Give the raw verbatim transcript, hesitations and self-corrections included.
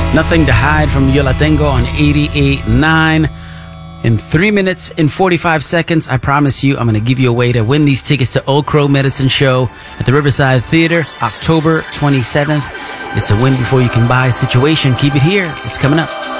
Nothing to Hide from Yo La Tengo on eighty-eight point nine. In three minutes and forty-five seconds, I promise you I'm going to give you a way to win these tickets to Old Crow Medicine Show at the Riverside Theater, October twenty-seventh. It's a win before you can buy situation. Keep it here. It's coming up.